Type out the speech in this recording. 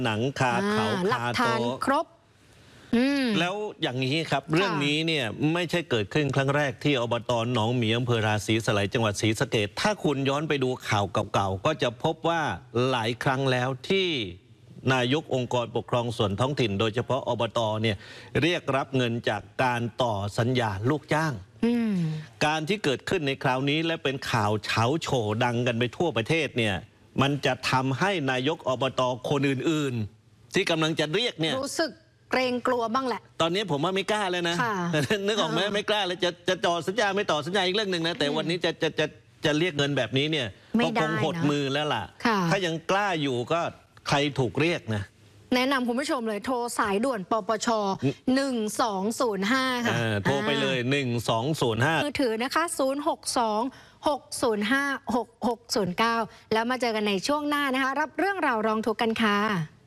หนังคาเขาหลักคาโตฐานครบแล้วอย่างนี้ครับเรื่องนี้เนี่ยไม่ใช่เกิดขึ้นครั้งแรกที่อบต.หนองหมีอำเภอราศีสไลยจังหวัดศรีสะเกษถ้าคุณย้อนไปดูข่าวเก่าๆก็จะพบว่าหลายครั้งแล้วที่นายกองค์กรปกครองส่วนท้องถิ่นโดยเฉพาะอบต.เนี่ยเรียกรับเงินจากการต่อสัญญาลูกจ้างการที่เกิดขึ้นในคราวนี้และเป็นข่าวเฉาโฉดังกันไปทั่วประเทศเนี่ยมันจะทำให้นายกอบต.คนอื่นๆที่กำลังจะเรียกเนี่ยรู้สึกเกรงกลัวบ้างแหละตอนนี้ผมว่าไม่กล้าเลยนะนึกออกไหมไม่กล้าเลยจะต่อสัญญาไม่ต่อสัญญาอีกเรื่องหนึ่งนะแต่วันนี้จะเรียกเงินแบบนี้เนี่ยก็คงหดมือแล้วล่ะถ้ายังกล้าอยู่ก็ใครถูกเรียกนะแนะนำคุณผู้ชมเลยโทรสายด่วนปปช1205ค่ะโทรไปเลย1205 มือถือนะคะ062 605 6609แล้วมาเจอกันในช่วงหน้านะคะรับเรื่องราวร้องทุกข์กันค่ะ